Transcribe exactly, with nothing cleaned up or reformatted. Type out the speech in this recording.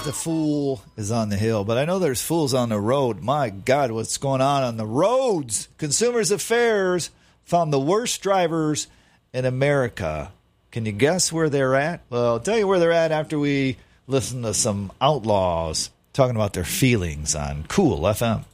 the fool is on the hill, but I know there's fools on the road. My God, what's going on on the roads? Consumers Affairs found the worst drivers in America. Can you guess where they're at? Well, I'll tell you where they're at after we listen to some outlaws talking about their feelings on Cool F M.